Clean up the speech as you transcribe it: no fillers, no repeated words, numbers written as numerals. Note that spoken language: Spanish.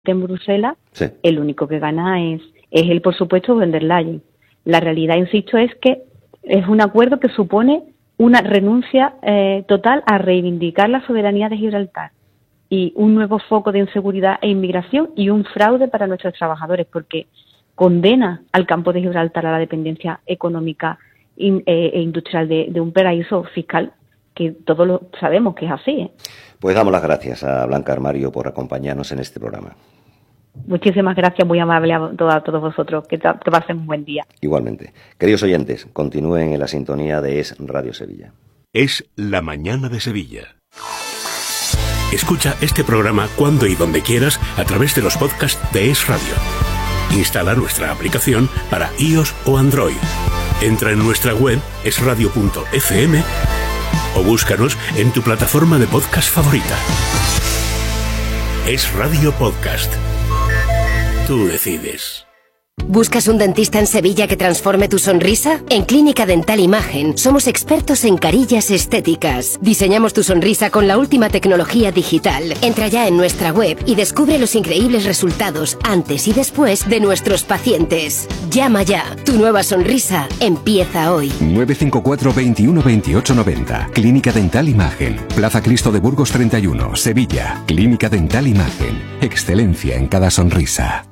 en Bruselas, Sí. el único que gana es él, por supuesto, von der Leyen. La realidad, insisto, es que es un acuerdo que supone una renuncia total a reivindicar la soberanía de Gibraltar y un nuevo foco de inseguridad e inmigración y un fraude para nuestros trabajadores, porque condena al campo de Gibraltar a la dependencia económica e industrial de un paraíso fiscal que todos lo sabemos que es así, ¿eh? Pues damos las gracias a Blanca Armario por acompañarnos en este programa. Muchísimas gracias, muy amable a todos vosotros. Que pasen un buen día. Igualmente. Queridos oyentes, continúen en la sintonía de Es Radio Sevilla. Es la mañana de Sevilla. Escucha este programa cuando y donde quieras a través de los podcasts de Es Radio. Instala nuestra aplicación para iOS o Android. Entra en nuestra web esradio.fm o búscanos en tu plataforma de podcast favorita. Es Radio Podcast. Tú decides. ¿Buscas un dentista en Sevilla que transforme tu sonrisa? En Clínica Dental Imagen somos expertos en carillas estéticas. Diseñamos tu sonrisa con la última tecnología digital. Entra ya en nuestra web y descubre los increíbles resultados antes y después de nuestros pacientes. Llama ya. Tu nueva sonrisa empieza hoy. 954 21 28 90. Clínica Dental Imagen. Plaza Cristo de Burgos 31, Sevilla. Clínica Dental Imagen. Excelencia en cada sonrisa.